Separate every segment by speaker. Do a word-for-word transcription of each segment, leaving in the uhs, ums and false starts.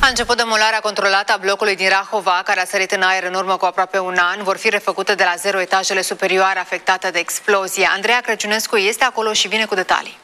Speaker 1: A început demolarea controlată a blocului din Rahova, care a sărit în aer în urmă cu aproape un an. Vor fi refăcute de la zero etajele superioare afectate de explozie. Andreea Crăciunescu este acolo și vine cu detalii.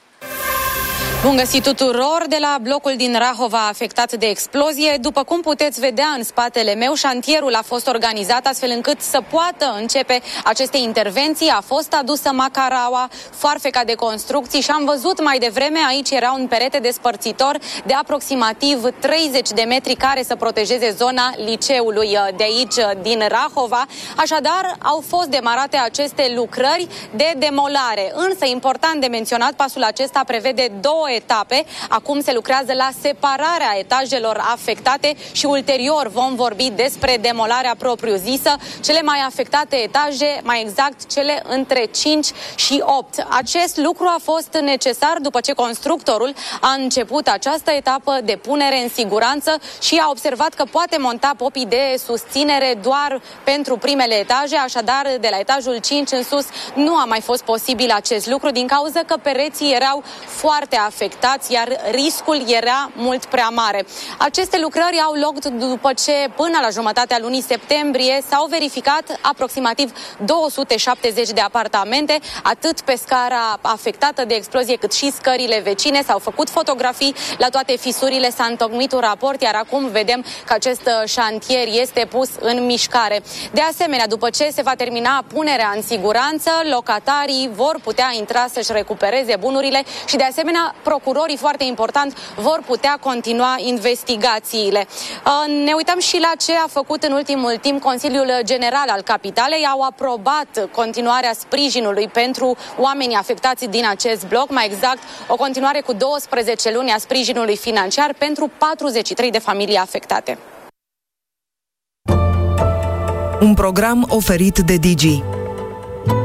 Speaker 2: Bun găsit tuturor! De la blocul din Rahova afectat de explozie, după cum puteți vedea în spatele meu, șantierul a fost organizat astfel încât să poată începe aceste intervenții. A fost adusă macaraua, foarfeca de construcții și am văzut mai devreme, aici era un perete despărțitor de aproximativ treizeci de metri care să protejeze zona liceului de aici, din Rahova. Așadar, au fost demarate aceste lucrări de demolare. Însă, important de menționat, pasul acesta prevede două etape. Acum se lucrează la separarea etajelor afectate și ulterior vom vorbi despre demolarea propriu-zisă. Cele mai afectate etaje, mai exact cele între cinci și opt. Acest lucru a fost necesar după ce constructorul a început această etapă de punere în siguranță și a observat că poate monta popii de susținere doar pentru primele etaje, așadar de la etajul cinci în sus nu a mai fost posibil acest lucru din cauza că pereții erau foarte afectați. afectați, iar riscul era mult prea mare. Aceste lucrări au loc după ce până la jumătatea lunii septembrie s-au verificat aproximativ două sute șaptezeci de apartamente, atât pe scara afectată de explozie cât și scările vecine. S-au făcut fotografii la toate fisurile, s-a întocmit un raport, iar acum vedem că acest șantier este pus în mișcare. De asemenea, după ce se va termina punerea în siguranță, locatarii vor putea intra să-și recupereze bunurile și de asemenea procurorii, foarte important, vor putea continua investigațiile. Ne uităm și la ce a făcut în ultimul timp Consiliul General al Capitalei. Au aprobat continuarea sprijinului pentru oamenii afectați din acest bloc, mai exact o continuare cu douăsprezece luni a sprijinului financiar pentru patruzeci și trei de familii afectate.
Speaker 3: Un program oferit de Digi.